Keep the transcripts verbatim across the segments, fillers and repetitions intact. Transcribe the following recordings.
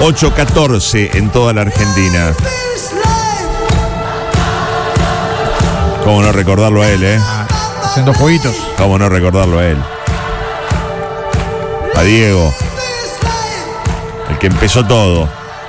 ocho catorce en toda la Argentina. Cómo no recordarlo a él, ¿eh? Haciendo jueguitos. Cómo no recordarlo a él. A Diego, el que empezó todo.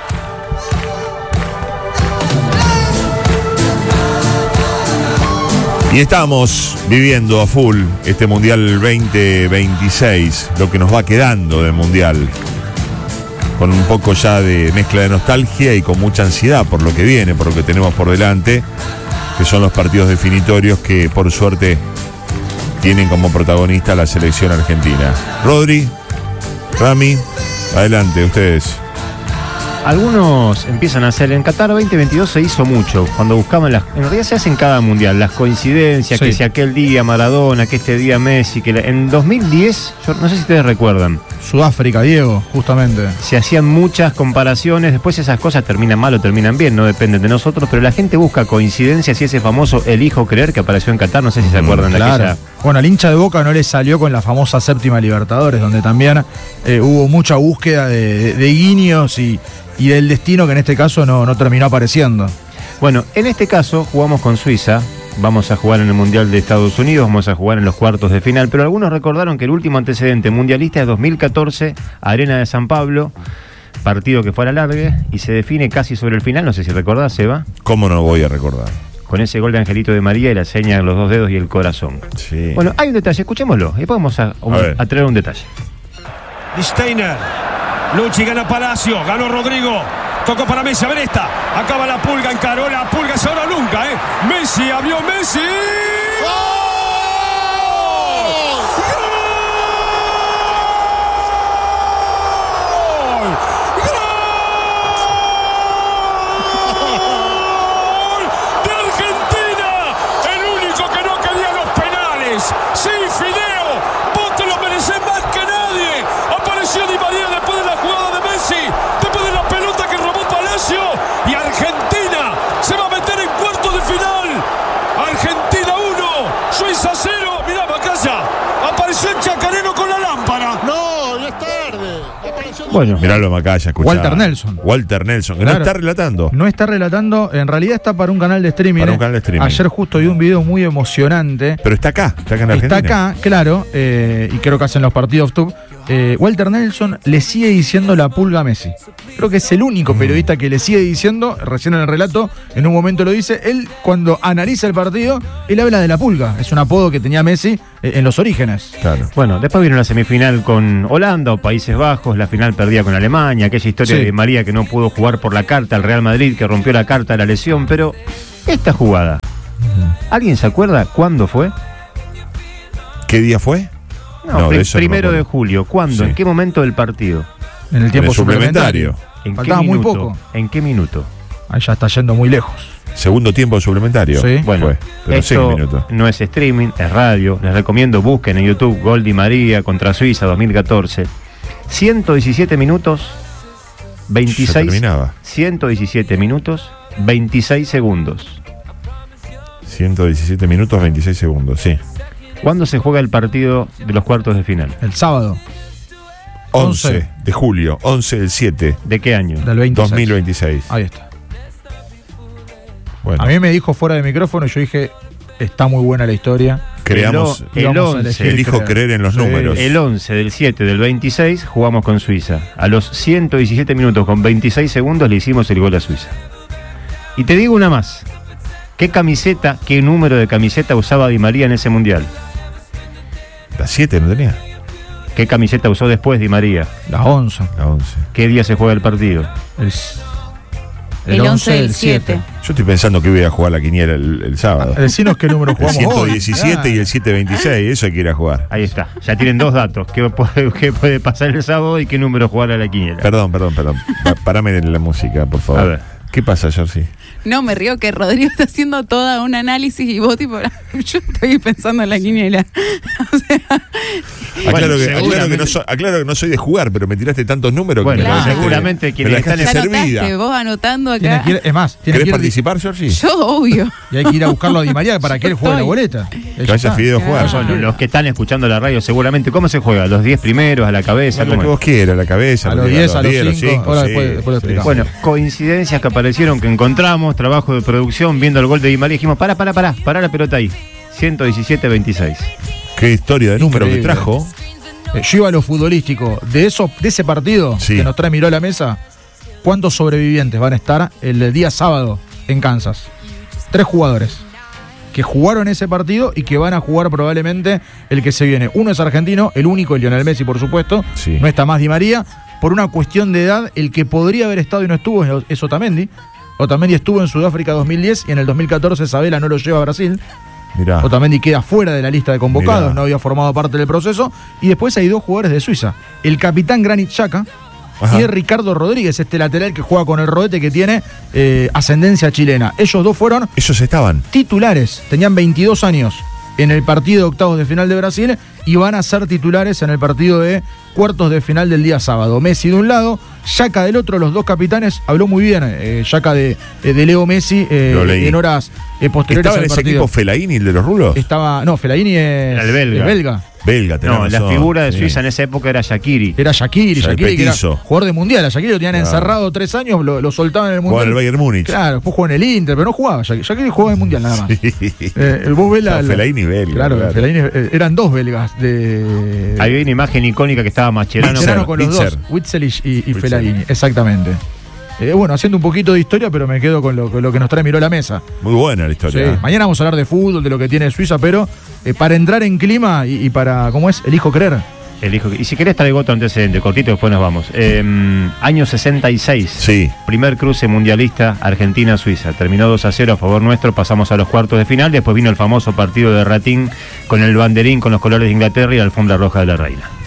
Y estamos viviendo a full este Mundial veinte veintiséis, lo que nos va quedando del Mundial, con un poco ya de mezcla de nostalgia y con mucha ansiedad por lo que viene, por lo que tenemos por delante, que son los partidos definitorios que por suerte tienen como protagonista la selección argentina. Rodri, Rami, adelante, ustedes. Algunos empiezan a hacer, en Qatar veinte veintidós se hizo mucho, cuando buscaban las, en realidad se hace en cada mundial, las coincidencias, sí. Que si aquel día Maradona, que este día Messi, que la, en dos mil diez, yo no sé si ustedes recuerdan. Sudáfrica, Diego, justamente. Se hacían muchas comparaciones, después esas cosas terminan mal o terminan bien, no dependen de nosotros, pero la gente busca coincidencias y ese famoso elijo creer que apareció en Qatar, no sé si se acuerdan de claro. aquella. Bueno, al hincha de Boca no le salió con la famosa séptima Libertadores, donde también eh, hubo mucha búsqueda de, de, de guiños y, y del destino que en este caso no, no terminó apareciendo. Bueno, en este caso jugamos con Suiza. Vamos a jugar en el Mundial de Estados Unidos, vamos a jugar en los cuartos de final, pero algunos recordaron que el último antecedente mundialista es dos mil catorce, Arena de San Pablo, partido que fue a la largue y se define casi sobre el final, no sé si recordás, Seba. ¿Cómo no voy a recordar? Con ese gol de Angelito de María y la seña de los dos dedos y el corazón. Sí. Bueno, hay un detalle, escuchémoslo, y después vamos a, a, a traer un detalle. Steiner, Lucci gana Palacio, ganó Rodrigo. Tocó para Messi, a ver esta. Acaba la Pulga, encaró la Pulga, es ahora nunca, ¿eh? Messi, abrió Messi. ¡Gol! ¡Gol! ¡De Argentina! El único que no quería los penales. Sí, Fideo, vos te lo mereces más que nadie. Apareció Di María después de la jugada de Messi. Después de la pelota que robó Palacio. Y Argentina se va a meter en cuartos de final. Argentina uno, Suiza cero. Mirá, Macaya, apareció el Chacareno con la lámpara. No, ya es tarde. Apareció Bueno, Miralo, Macaya, escuchá. Walter Nelson. Walter Nelson, que Claro. no está relatando. No está relatando, en realidad está para un canal de streaming. Para un eh. canal de streaming. Ayer justo vi un video muy emocionante. Pero está acá, está acá en Está Argentina. acá, claro, eh, y creo que hacen los partidos top. Eh, Walter Nelson le sigue diciendo la pulga a Messi. Creo que es el único periodista que le sigue diciendo, recién en el relato, en un momento lo dice, él cuando analiza el partido, él habla de la pulga. Es un apodo que tenía Messi eh, en los orígenes. Claro. Bueno, después vino la semifinal con Holanda o Países Bajos, la final perdida con Alemania, aquella historia Sí. de María que no pudo jugar por la carta al Real Madrid, que rompió la carta de la lesión, pero esta jugada, ¿alguien se acuerda cuándo fue? ¿Qué día fue? No, No, pri- de eso no me primero de acuerdo. julio. ¿Cuándo? Sí. ¿En qué momento del partido? En el tiempo En el suplementario. suplementario. ¿En Faltaba qué muy minuto? poco. ¿En qué minuto? Ahí ya está yendo muy lejos. Segundo tiempo suplementario. Sí. Bueno, Fue, pero seis esto minutos. no es streaming, es radio. Les recomiendo, busquen en YouTube Gol Di María contra Suiza dos mil catorce. ciento diecisiete minutos, Ya veintiséis. terminaba. ciento diecisiete minutos, veintiséis segundos. ciento diecisiete minutos, veintiséis segundos, sí. ¿Cuándo se juega el partido de los cuartos de final? El sábado once de julio, once del siete, ¿De qué año? del veintiséis. dos mil veintiséis. Ahí está. Bueno, A mí me dijo fuera de micrófono y yo dije, está muy buena la historia. creamos, El, Vamos a once, elegir elijo creer en los Sí. números. el once del siete del veintiséis jugamos con Suiza. A los ciento diecisiete minutos con veintiséis segundos le hicimos el gol a Suiza. Y te digo una más. ¿Qué camiseta, qué número de camiseta usaba Di María en ese mundial? La siete no tenía. ¿Qué camiseta usó después Di María? La once. La once. ¿Qué día se juega el partido? El, El once del siete. Yo estoy pensando que voy a jugar la quiniela el, el sábado. Decinos qué número El jugamos ciento hoy. diecisiete y el setecientos veintiséis, eso hay que ir a jugar. Ahí está. Ya tienen dos datos. ¿Qué puede, qué puede pasar el sábado y qué número jugar a la quiniela? Perdón, perdón, perdón. Pa- Parame en la música, por favor. A ver. ¿Qué pasa, Jersey? No, me río que Rodrigo está haciendo todo un análisis y vos tipo, yo estoy pensando en la quiniela. O sea, Aclaro, que, seguramente- aclaro, que no soy, aclaro que no soy de jugar, pero me tiraste tantos números Bueno, que me la claro. dejaste- seguramente me quienes la están dejaste ya notaste, servida. vos anotando Tiene acá. que ir- es más, tiene ¿Querés que ir, participar, Georgie? Yo, obvio. y hay que ir a buscarlo a Di María para que él juegue la Estoy. boleta. Que vaya está. Fideo a jugar. Claro. Bueno, los que están escuchando la radio seguramente, ¿cómo se juega? ¿Los diez primeros, a la cabeza? Lo ¿Cómo que es? vos quieras, la cabeza. A los diez, a los cinco, ahora después- después lo explicamos. Bueno, coincidencias que aparecieron, que encontramos, trabajo de producción, viendo el gol de Di María, dijimos, para, para, para, para la pelota ahí. ciento diecisiete veintiséis. Qué historia de número que Increíble. trajo. Eh, yo iba a lo futbolístico. De, eso, de ese partido Sí. que nos trae Miró a la mesa, ¿cuántos sobrevivientes van a estar el día sábado en Kansas? Tres jugadores que jugaron ese partido y que van a jugar probablemente el que se viene. Uno es argentino, el único, el Lionel Messi, por supuesto. Sí. No está más Di María. Por una cuestión de edad, el que podría haber estado y no estuvo es- es Otamendi. Otamendi estuvo en Sudáfrica dos mil diez y en el dos mil catorce Sabela no lo lleva a Brasil. Mirá. Otamendi queda fuera de la lista de convocados, Mirá. no había formado parte del proceso. Y después hay dos jugadores de Suiza. El capitán Granit Xhaka Ajá. y Ricardo Rodríguez, este lateral que juega con el rodete que tiene eh, ascendencia chilena. Ellos dos fueron Esos estaban. titulares, tenían veintidós años en el partido de octavos de final de Brasil y van a ser titulares en el partido de cuartos de final del día sábado. Messi de un lado, Xhaka del otro, los dos capitanes. Habló muy bien eh, Xhaka de, eh, de Leo Messi eh, Lo leí. en horas eh, posteriores ¿Estaba en al ese partido. equipo Fellaini, el de los rulos? Estaba, no, Fellaini es, Era el belga. es belga. Belga, tenés No, la razón. figura de Sí. Suiza en esa época era Shaqiri. Era Shaqiri, Ya, el Shaqiri que era petizo. jugador de mundial. A Shaqiri lo tenían Claro. encerrado tres años, lo, lo soltaban en el Jugaba mundial. en el Bayern Múnich. Claro, después jugó en el Inter, pero no jugaba. Shaqiri, Shaqiri jugaba en el mundial nada más. Eh, vos ves la, No, Fellaini belga, Claro, claro. Fellaini, eh, eran dos belgas de. Había una imagen icónica que estaba Mascherano. Witzel. Mascherano con los Witzel. dos, Witzel y, y, y Witzel. Fellaini, exactamente. Eh, bueno, haciendo un poquito de historia, pero me quedo con lo, con lo que nos trae Miró a la mesa. Muy buena la Sí, historia. ¿eh? mañana vamos a hablar de fútbol, de lo que tiene Suiza, pero eh, para entrar en clima y, y para, ¿cómo es? Elijo creer. Elijo que- Y si querés traigo otro antecedente, cortito, después nos vamos. Eh, año sesenta y seis. Sí. Primer cruce mundialista Argentina-Suiza. Terminó dos a cero a favor nuestro, pasamos a los cuartos de final. Después vino el famoso partido de Ratín con el banderín con los colores de Inglaterra y la alfombra roja de la reina.